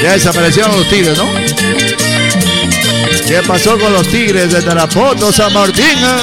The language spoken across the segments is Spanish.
Ya desaparecieron los tigres, ¿no? ¿Qué pasó con los tigres de Tarapoto, San Martín?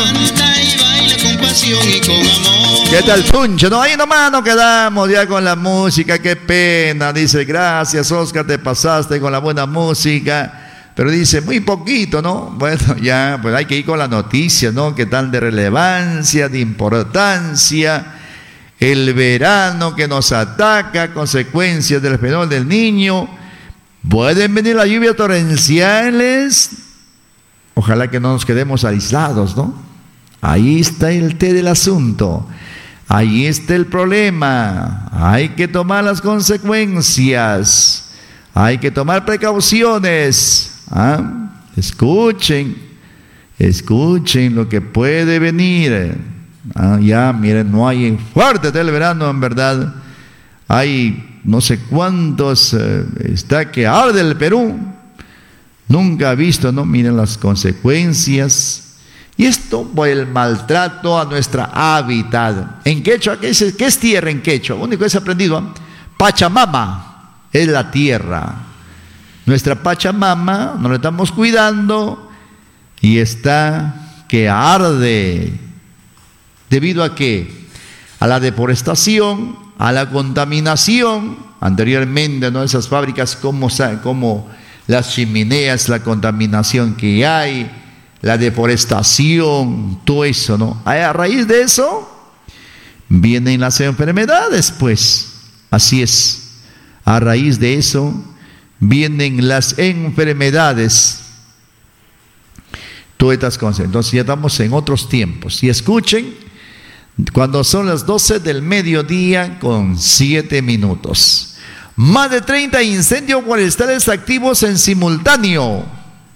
¿Qué tal, Tuncho? No, ahí nomás nos quedamos ya con la música. Qué pena. Dice, gracias, Oscar, te pasaste con la buena música. Pero dice, muy poquito, ¿no? Bueno, ya, pues hay que ir con la noticia, ¿no? Que tan de relevancia, de importancia. El verano que nos ataca, consecuencias del fenómeno del Niño. Pueden venir las lluvias torrenciales. Ojalá que no nos quedemos aislados, ¿no? Ahí está el té del asunto. Ahí está el problema. Hay que tomar las consecuencias. Hay que tomar precauciones. Escuchen lo que puede venir. Ya, miren, no hay fuerte del verano, en verdad. Hay no sé cuántos, está que arde el Perú. Nunca ha visto, ¿no? Miren las consecuencias. Y esto por el maltrato a nuestra hábitat. En quechua, ¿qué es tierra en quechua? Lo único que he aprendido, Pachamama es la tierra. Nuestra Pachamama nos la estamos cuidando y está que arde. ¿Debido a qué? A la deforestación, a la contaminación. Anteriormente, ¿no? Esas fábricas como las chimeneas, la contaminación que hay, la deforestación, todo eso, ¿no? A raíz de eso vienen las enfermedades, pues. Así es. A raíz de eso vienen las enfermedades. Todas estas cosas. Entonces ya estamos en otros tiempos. Y escuchen, cuando son las 12 del mediodía con 7 minutos. Más de 30 incendios forestales activos en simultáneo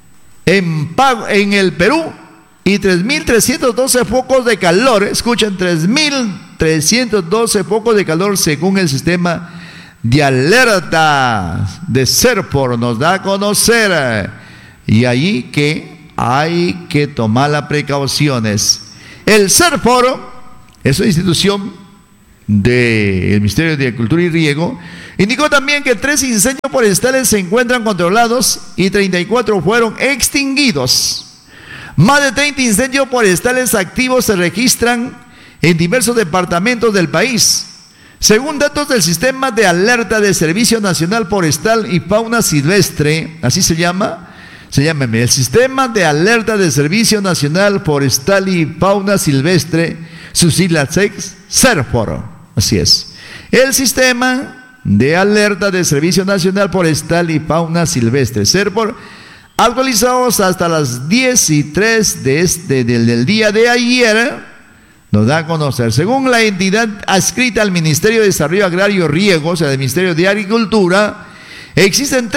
en el Perú y 3.312 focos de calor. Escuchen, 3.312 focos de calor según el sistema de alerta de SERPOR nos da a conocer. Y ahí que hay que tomar las precauciones. El SERPOR es una institución del Ministerio de Agricultura y Riego. Indicó también que 3 incendios forestales se encuentran controlados y 34 fueron extinguidos. Más de 30 incendios forestales activos se registran en diversos departamentos del país. Según datos del Sistema de Alerta de Servicio Nacional Forestal y Fauna Silvestre, así se llama el Sistema de Alerta de Servicio Nacional Forestal y Fauna Silvestre, sus siglas SERFOR, así es. El Sistema de Alerta de Servicio Nacional Forestal y Fauna Silvestre, SERFOR, actualizados hasta las 10:03 del día de ayer, nos da a conocer. Según la entidad adscrita al Ministerio de Desarrollo Agrario y Riego, o sea, del Ministerio de Agricultura, existen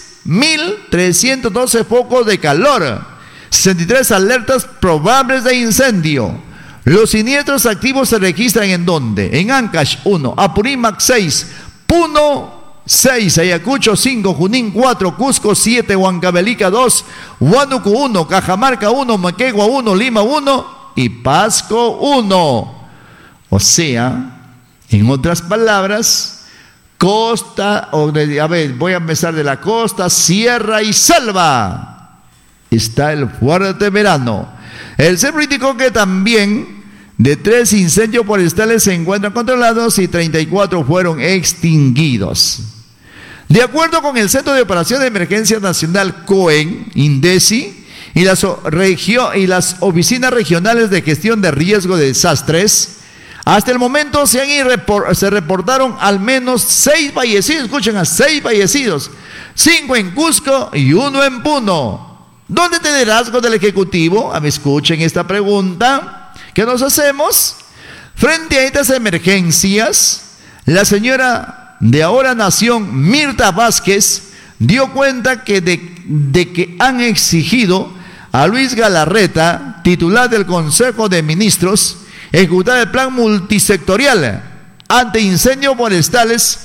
3.312 focos de calor, 63 alertas probables de incendio. Los siniestros activos se registran ¿en dónde? En Ancash 1, Apurímac 6, Puno 6, Ayacucho 5, Junín 4, Cusco 7, Huancavelica 2, Huánuco 1, Cajamarca 1, Moquegua 1, Lima 1 y Pasco 1. O sea, en otras palabras, costa, voy a empezar de la costa, sierra y selva. Está el fuerte verano. El CEPRO indicó que también de 3 incendios forestales se encuentran controlados y 34 fueron extinguidos. De acuerdo con el Centro de Operaciones de Emergencia Nacional COEN, INDECI, y las oficinas regionales de gestión de riesgo de desastres, hasta el momento se reportaron al menos 6 fallecidos. Escuchen, a 6 fallecidos, 5 en Cusco y 1 en Puno. ¿Dónde está el liderazgo del Ejecutivo? Escuchen esta pregunta que nos hacemos. Frente a estas emergencias, la señora de Ahora Nación, Mirta Vázquez, dio cuenta de que han exigido a Luis Galarreta, titular del Consejo de Ministros, ejecutar el plan multisectorial ante incendios forestales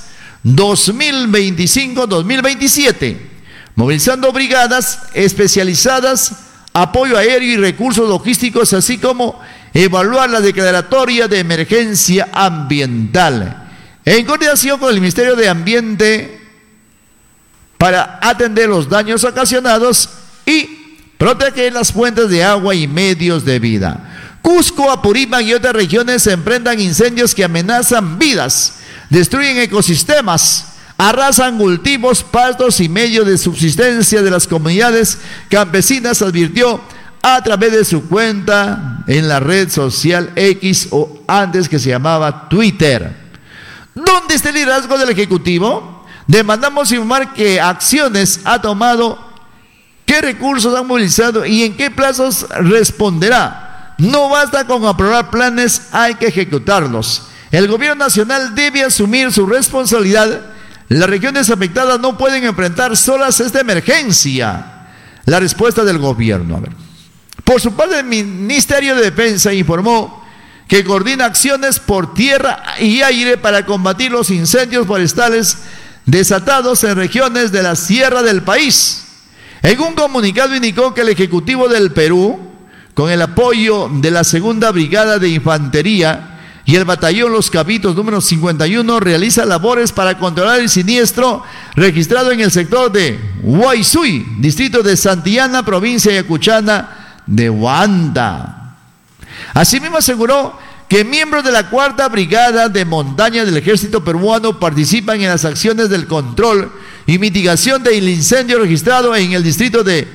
2025-2027, movilizando brigadas especializadas, apoyo aéreo y recursos logísticos, así como evaluar la declaratoria de emergencia ambiental. En coordinación con el Ministerio de Ambiente, para atender los daños ocasionados y proteger las fuentes de agua y medios de vida. Cusco, Apurímac y otras regiones se enfrentan incendios que amenazan vidas, destruyen ecosistemas, arrasan cultivos, pastos y medios de subsistencia de las comunidades campesinas, advirtió a través de su cuenta en la red social X, o antes que se llamaba Twitter. ¿Dónde está el liderazgo del Ejecutivo? Demandamos informar qué acciones ha tomado, qué recursos han movilizado y en qué plazos responderá. No basta con aprobar planes, hay que ejecutarlos. El gobierno nacional debe asumir su responsabilidad. Las regiones afectadas no pueden enfrentar solas esta emergencia. La respuesta del gobierno. Por su parte, el Ministerio de Defensa informó que coordina acciones por tierra y aire para combatir los incendios forestales desatados en regiones de la sierra del país. En un comunicado indicó que el Ejecutivo del Perú, con el apoyo de la Segunda Brigada de Infantería y el Batallón Los Cabitos número 51, realiza labores para controlar el siniestro registrado en el sector de Huaysui, distrito de Santillana, provincia de Ayacuchana de Huanta. Asimismo aseguró que miembros de la Cuarta Brigada de Montaña del Ejército Peruano participan en las acciones del control y mitigación del incendio registrado en el distrito de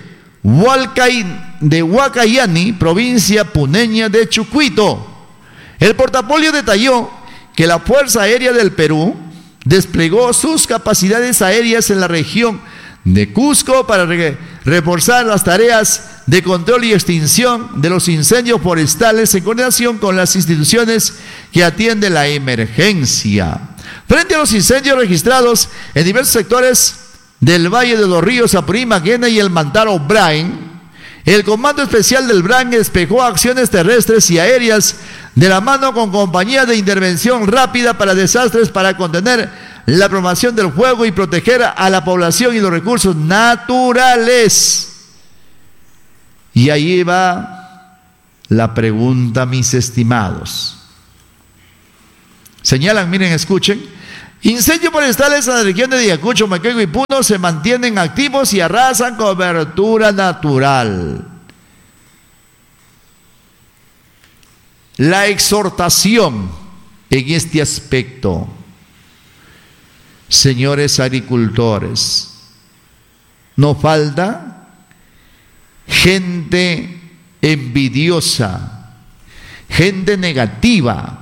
Huacayani, provincia puneña de Chucuito. El portafolio detalló que la Fuerza Aérea del Perú desplegó sus capacidades aéreas en la región de Cusco para reforzar las tareas de control y extinción de los incendios forestales en coordinación con las instituciones que atienden la emergencia. Frente a los incendios registrados en diversos sectores del Valle de los Ríos, Apurímac, Guena y el Mantaro Brain, el Comando Especial del BRAN desplegó acciones terrestres y aéreas de la mano con compañías de intervención rápida para desastres para contener la propagación del fuego y proteger a la población y los recursos naturales. Y ahí va la pregunta, mis estimados. Señalan, miren, escuchen. Incendios forestales en la región de Ayacucho, Maqueco y Puno se mantienen activos y arrasan cobertura natural. La exhortación en este aspecto, señores agricultores, no falta gente envidiosa, gente negativa,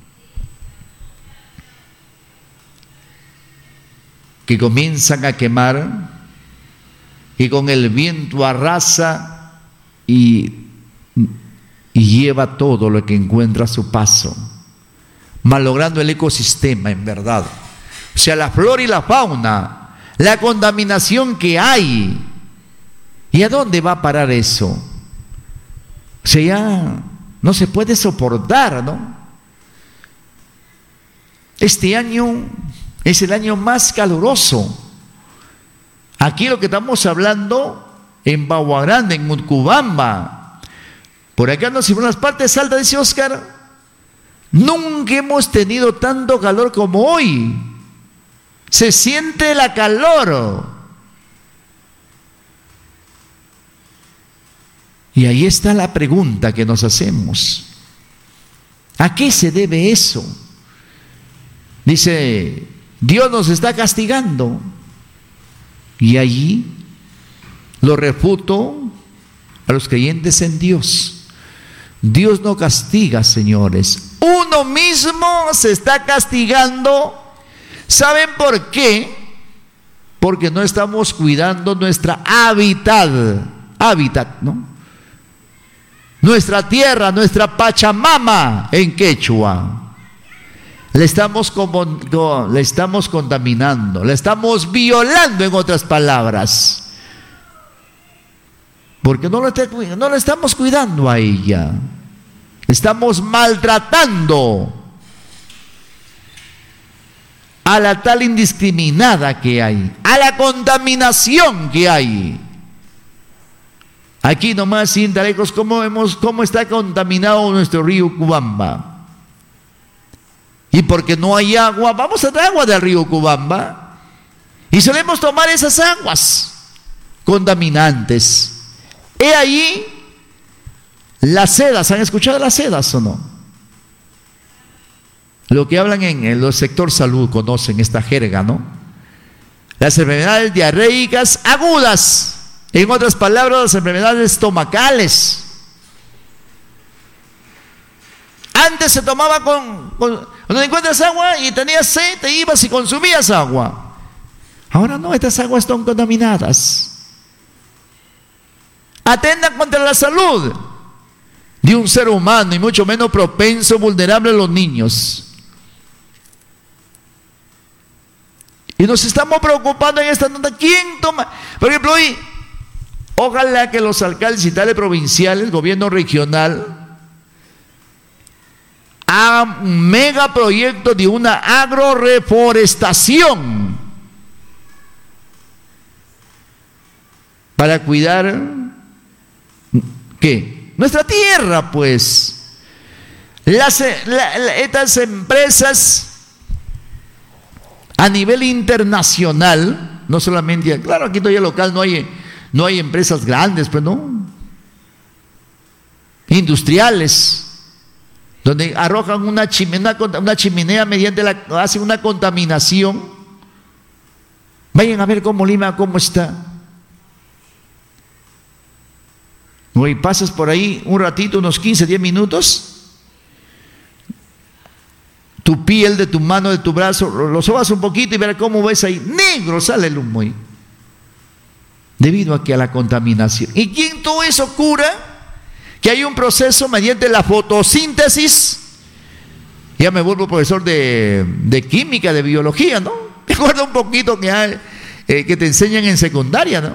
que comienzan a quemar y con el viento arrasa y lleva todo lo que encuentra a su paso, malogrando el ecosistema, en verdad. O sea, la flora y la fauna, la contaminación que hay. ¿Y a dónde va a parar eso? O sea, ya no se puede soportar, ¿no? Este año es el año más caluroso. Aquí lo que estamos hablando en Bagua Grande, en Utcubamba, por acá en las partes altas, dice Oscar, nunca hemos tenido tanto calor como hoy. Se siente la calor. Y ahí está la pregunta que nos hacemos. ¿A qué se debe eso? Dice, Dios nos está castigando. Y allí lo refuto a los creyentes en Dios. Dios no castiga, señores. Uno mismo se está castigando. ¿Saben por qué? Porque no estamos cuidando nuestra hábitat, ¿no? Nuestra tierra, nuestra Pachamama en quechua. Le estamos contaminando, le estamos violando, en otras palabras. Porque no la estamos cuidando a ella. Estamos maltratando a la tal indiscriminada que hay, a la contaminación que hay. Aquí nomás, sin talecos, cómo está contaminado nuestro río Cubamba. Y porque no hay agua, vamos a traer agua del río Cubamba. Y solemos tomar esas aguas contaminantes. He ahí las sedas. ¿Han escuchado las sedas o no? Lo que hablan en el sector salud, conocen esta jerga, ¿no? Las enfermedades diarreicas agudas. En otras palabras, las enfermedades estomacales. Antes se tomaba cuando encuentras agua y tenías sed, te ibas y consumías agua. Ahora no, estas aguas están contaminadas. Atentan contra la salud de un ser humano y mucho menos propenso, vulnerable a los niños. Y nos estamos preocupando en esta nota. ¿Quién toma? Por ejemplo, hoy, ojalá que los alcaldes y tales provinciales, gobierno regional, hagan un megaproyecto de una agroreforestación para cuidar, ¿qué? Nuestra tierra, pues. Estas empresas a nivel internacional, no solamente, claro, aquí todavía local no hay empresas grandes, pues no, industriales, donde arrojan una chimenea mediante hacen una contaminación. Vayan a ver cómo Lima, cómo está. Hoy pasas por ahí un ratito, unos 15, 10 minutos, tu piel de tu mano, de tu brazo, lo sobas un poquito y verás cómo ves ahí, negro sale el humo ahí, debido a la contaminación. ¿Y quién todo eso cura? Que hay un proceso mediante la fotosíntesis. Ya me vuelvo profesor de química, de biología, ¿no? Me acuerdo un poquito que te enseñan en secundaria, ¿no?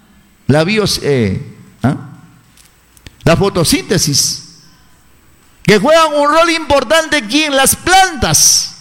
La fotosíntesis, que juegan un rol importante aquí en las plantas.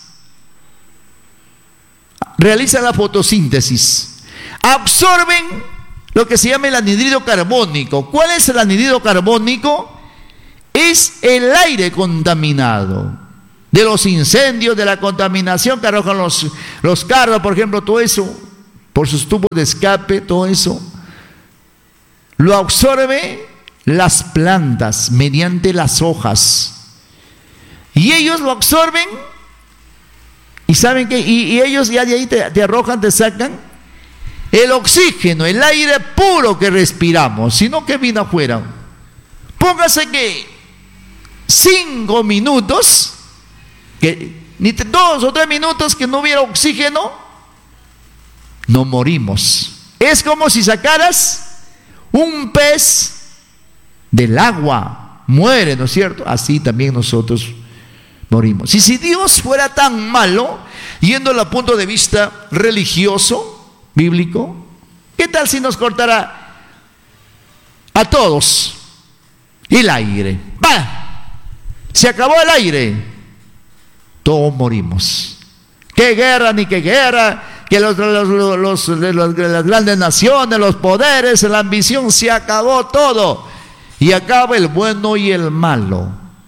Realizan la fotosíntesis, absorben lo que se llama el anhídrido carbónico. ¿Cuál es el anhídrido carbónico? Es el aire contaminado de los incendios, de la contaminación que arrojan los carros, por ejemplo, todo eso, por sus tubos de escape, todo eso lo absorbe las plantas mediante las hojas. Y ellos lo absorben y saben que y ellos ya de ahí te arrojan, te sacan el oxígeno, el aire puro que respiramos, sino que vino afuera. Póngase que 5 minutos, que ni 2 o 3 minutos que no hubiera oxígeno, no morimos. Es como si sacaras un pez del agua, muere, ¿no es cierto? Así también nosotros morimos. Y si Dios fuera tan malo, yéndolo a punto de vista religioso, bíblico, ¿qué tal si nos cortara a todos el aire? ¡Bah! Se acabó el aire, todos morimos. ¿Qué guerra ni qué guerra? Que las grandes naciones, los poderes, la ambición, se acabó todo. Y acaba el bueno y el malo.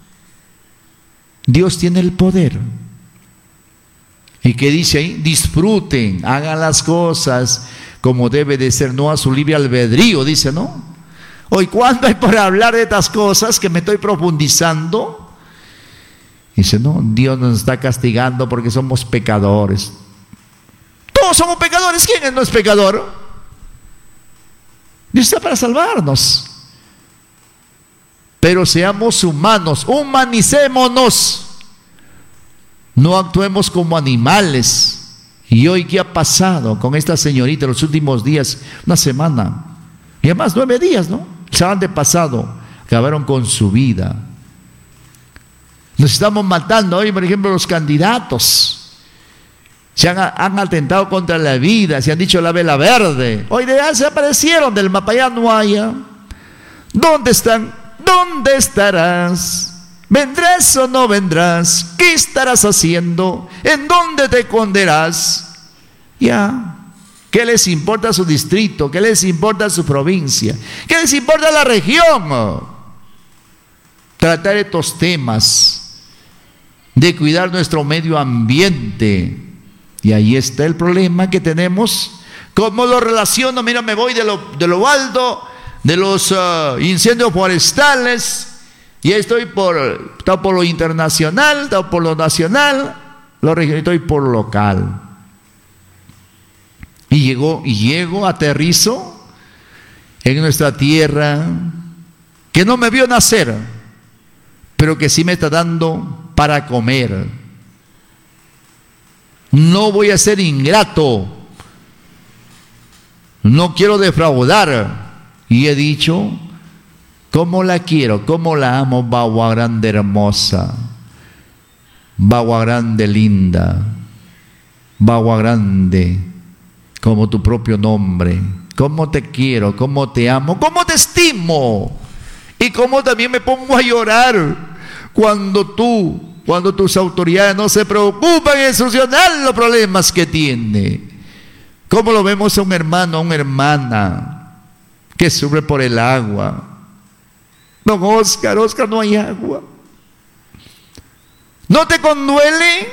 Dios tiene el poder. ¿Y qué dice ahí? Disfruten, hagan las cosas como debe de ser, no a su libre albedrío, dice, ¿no? Hoy, ¿cuándo hay por hablar de estas cosas que me estoy profundizando? Dice, no, Dios nos está castigando porque somos pecadores. Todos somos pecadores. ¿Quién no es pecador? Dios está para salvarnos. Pero seamos humanos, humanicémonos. No actuemos como animales. Y hoy, ¿qué ha pasado con esta señorita en los últimos días? Una semana. Y además 9 días, ¿no? El sábado pasado acabaron con su vida. Nos estamos matando hoy, por ejemplo, los candidatos. Han atentado contra la vida, se han dicho la vela verde. Hoy ya se aparecieron del mapa, ya no hay. ¿Dónde están? ¿Dónde estarás? ¿Vendrás o no vendrás? ¿Qué estarás haciendo? ¿En dónde te esconderás? Ya. ¿Qué les importa su distrito? ¿Qué les importa su provincia? ¿Qué les importa la región? Tratar estos temas de cuidar nuestro medio ambiente Y ahí está el problema que tenemos. ¿Cómo lo relaciono? Mira, me voy de lo alto, de los incendios forestales, y estoy por lo internacional, estoy por lo nacional, lo regional, estoy por lo local. Y llego, aterrizo en nuestra tierra, que no me vio nacer, pero que sí me está dando para comer. No voy a ser ingrato, no quiero defraudar. Y he dicho, ¿cómo la quiero? ¿Cómo la amo? Bagua Grande hermosa, Bagua Grande linda, Bagua Grande como tu propio nombre. ¿Cómo te quiero? ¿Cómo te amo? ¿Cómo te estimo? Y cómo también me pongo a llorar cuando tus autoridades no se preocupan en solucionar los problemas que tiene. ¿Cómo lo vemos a un hermano, a una hermana que sufre por el agua? Don Oscar, no hay agua. ¿No te conduele?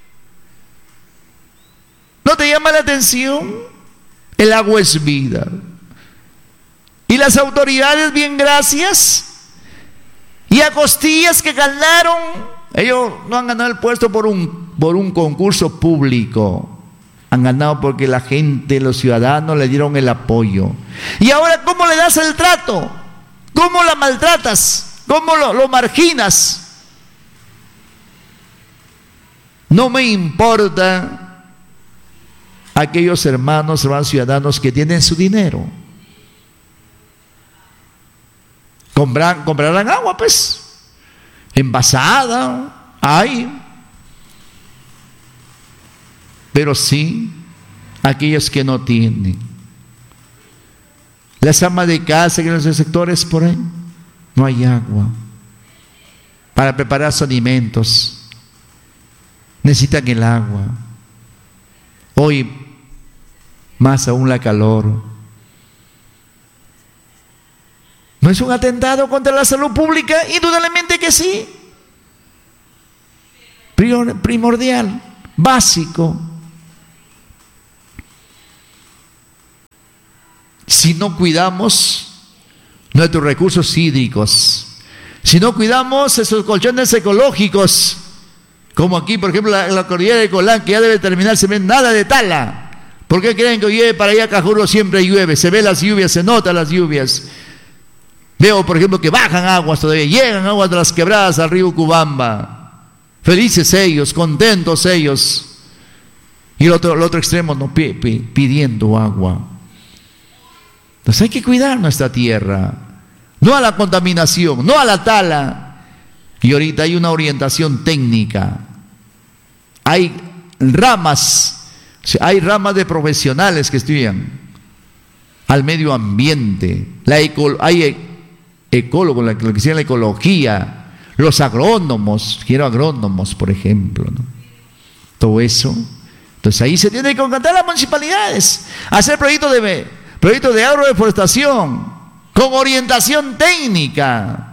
¿No te llama la atención? El agua es vida. Y las autoridades, bien gracias, y a costillas que ganaron, ellos no han ganado el puesto por un concurso público. Han ganado porque la gente, los ciudadanos le dieron el apoyo. Y ahora, ¿cómo le das el trato? ¿Cómo la maltratas? ¿Cómo lo marginas? No me importa aquellos hermanos ciudadanos que tienen su dinero. Comprarán agua, pues, envasada, hay. Pero sí, aquellos que no tienen. Las amas de casa, que en los sectores por ahí, no hay agua para preparar sus alimentos. Necesitan el agua. Hoy, más aún la calor. ¿No es un atentado contra la salud pública? Indudablemente que sí. Primordial, básico. Si no cuidamos nuestros recursos hídricos, si no cuidamos esos colchones ecológicos, como aquí, por ejemplo, la cordillera de Colán, que ya debe terminar, se ve nada de tala. ¿Por qué creen que llueve para allá, Cajuro, siempre llueve? Se ve las lluvias, se notan las lluvias. Veo, por ejemplo, que bajan aguas todavía, llegan aguas de las quebradas al río Cubamba. Felices ellos, contentos ellos. Y el otro extremo, no, pidiendo agua. Entonces hay que cuidar nuestra tierra, no a la contaminación, no a la tala. Y ahorita hay una orientación técnica. Hay ramas de profesionales que estudian al medio ambiente. Hay ecólogos, lo que sea la ecología, los agrónomos, quiero agrónomos, por ejemplo, ¿no? Todo eso. Entonces ahí se tiene que contratar las municipalidades, hacer proyectos de agrodeforestación con orientación técnica.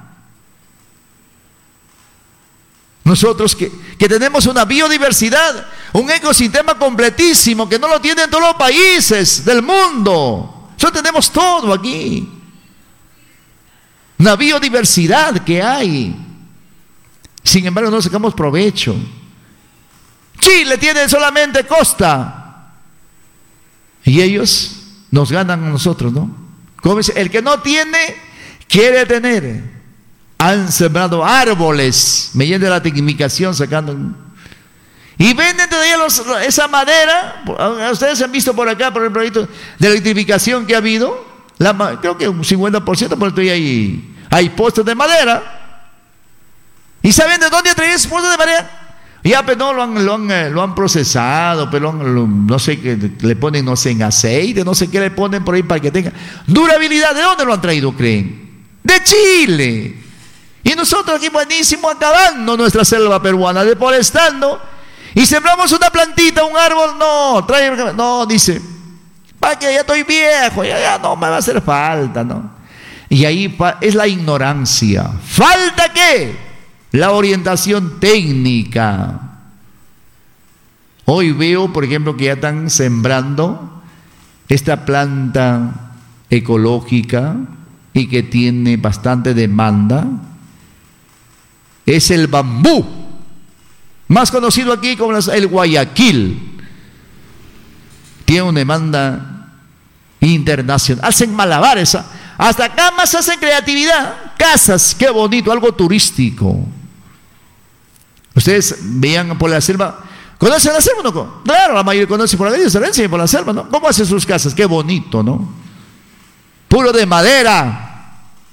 Nosotros que tenemos una biodiversidad, un ecosistema completísimo que no lo tienen todos los países del mundo. Nosotros tenemos todo aquí. Una biodiversidad que hay. Sin embargo, no sacamos provecho. Chile tiene solamente costa. Y ellos nos ganan a nosotros, ¿no? Como dice, el que no tiene, quiere tener. Han sembrado árboles, mediante la tecnificación, sacando. Y venden todavía esa madera. Ustedes han visto por acá, por el proyecto de electrificación que ha habido. Creo que un 50%, porque hay postes de madera. ¿Y saben de dónde traen esos postes de madera? Ya, pero no, lo han procesado, pero no sé, qué le ponen, no sé, en aceite, no sé qué le ponen por ahí para que tenga durabilidad. ¿De dónde lo han traído, creen? De Chile. Y nosotros aquí buenísimo acabando nuestra selva peruana, deforestando, y sembramos una plantita, un árbol, no, dice, para que ya estoy viejo, ya no me va a hacer falta, ¿no? Y ahí es la ignorancia. ¿Falta qué? La orientación técnica. Hoy veo, por ejemplo, que ya están sembrando esta planta ecológica y que tiene bastante demanda. Es el bambú, más conocido aquí como el Guayaquil. Tiene una demanda internacional. Hacen malabares, hasta camas hacen creatividad, casas, qué bonito, algo turístico. Ustedes vean por la selva. ¿Conocen la selva o no? Claro, la mayoría conoce por la vida, se ven por la selva, ¿no? ¿Cómo hacen sus casas? Qué bonito, ¿no? Puro de madera.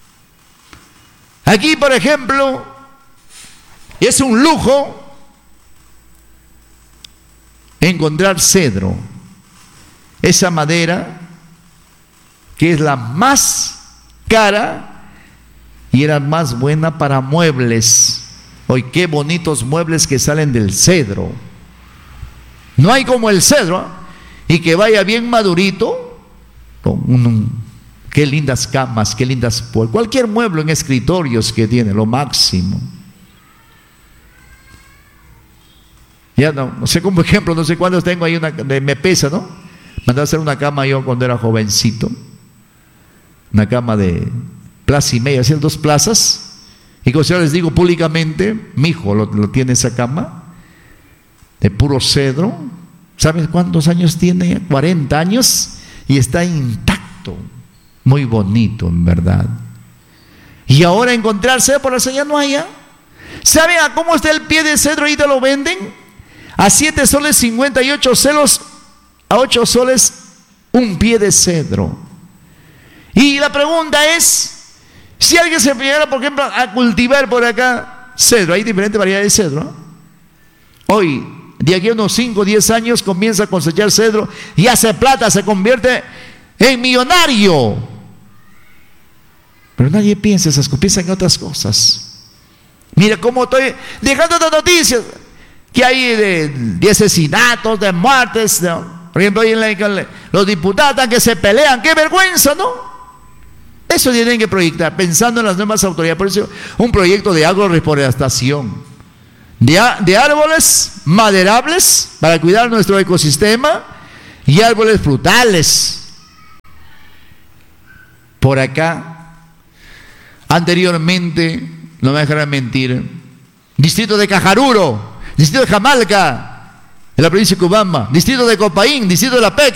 Aquí, por ejemplo, es un lujo encontrar cedro. Esa madera que es la más cara y era más buena para muebles. Hoy qué bonitos muebles que salen del cedro. No hay como el cedro, y que vaya bien madurito, qué lindas camas, qué lindas puertas, cualquier mueble en escritorios que tiene, lo máximo. Ya no sé, como ejemplo, no sé cuántos tengo ahí, me pesa, ¿no? Mandé a hacer una cama yo cuando era jovencito, una cama de plaza y media, hacían 2 plazas, y como yo les digo públicamente, mi hijo lo tiene esa cama, de puro cedro. ¿Sabes cuántos años tiene? 40 años, y está intacto, muy bonito en verdad. Y ahora encontrarse por la señal no hay. ¿Saben a cómo está el pie de cedro? Ahorita lo venden a 7 soles 58 celos, a 8 soles un pie de cedro. Y la pregunta es, si alguien se llegara, por ejemplo, a cultivar por acá cedro, hay diferentes variedades de cedro, ¿no? Hoy, de aquí a unos 5 o 10 años, comienza a cosechar cedro y hace plata, se convierte en millonario. Pero nadie piensa esas cosas, piensa en otras cosas. Mira cómo estoy dejando estas noticias que hay de asesinatos, de muertes, ¿no? Por ejemplo, los diputados que se pelean, qué vergüenza, ¿no? Eso tienen que proyectar, pensando en las nuevas autoridades. Por eso, un proyecto de agroreforestación, de árboles maderables para cuidar nuestro ecosistema y árboles frutales. Por acá, anteriormente, no me dejarán mentir, distrito de Cajaruro, distrito de Jamalca, en la provincia de Cubamba, distrito de Copaín, distrito de La Peca.